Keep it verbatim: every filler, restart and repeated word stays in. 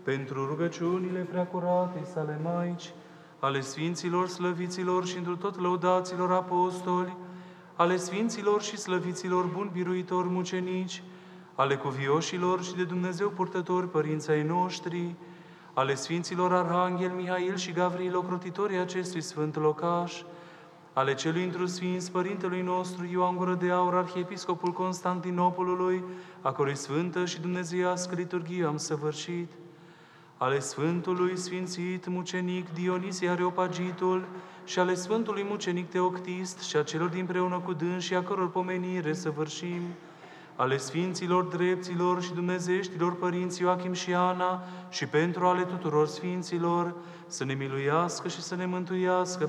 Pentru rugăciunile preacuratei sale Maici, ale Sfinților, Slăviților și întru tot lăudaților apostoli, ale Sfinților și Slăviților buni biruitori mucenici, ale cuvioșilor și de Dumnezeu purtători părinții ai noștri, ale Sfinților Arhanghel Mihail și Gavril, ocrotitorii acestui sfânt locaș, ale celui întru Sfinț Părintelui nostru Ioan Gură de Aur, Arhiepiscopul Constantinopolului, a cărui sfântă și dumnezeiască liturghie am săvârșit, ale Sfântului Sfințit Mucenic Dionisie Areopagitul și ale Sfântului Mucenic Teoctist și a celor dinpreună cu dânsii a căror pomenire săvârșim, ale Sfinților Drepților și Dumnezeieștilor Părinți Ioachim și Ana și pentru ale tuturor Sfinților, să ne miluiască și să ne mântuiască